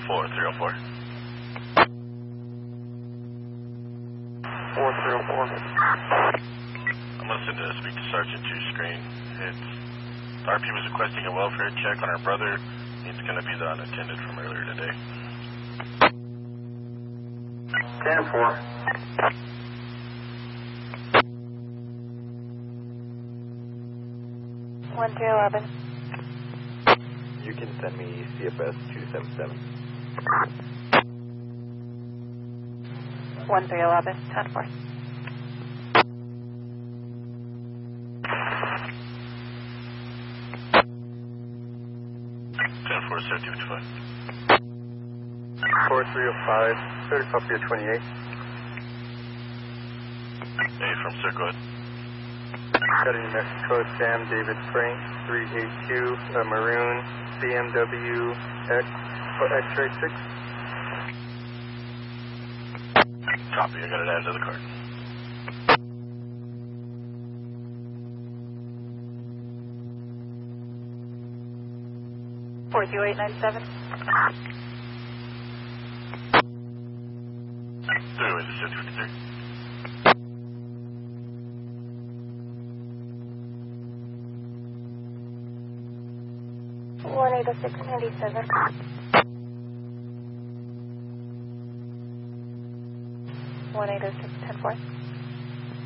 4304. 4304. I'm listening to speak to Sergeant 2 screen. It's RP was requesting a welfare check on our brother. He's going to be the unattended from earlier today. 10-4. One 311. You can send me CFS 277. 1311. 10-4. Sir, 225. 4305. Third copy of 28. Hey, from Sir, go ahead. Got a New Mexico, Sam David Frank, 382, a maroon BMW X-Ray 6. Copy, I got it added to the card. Four 2897. 308 653. 18697. 1806 10-4.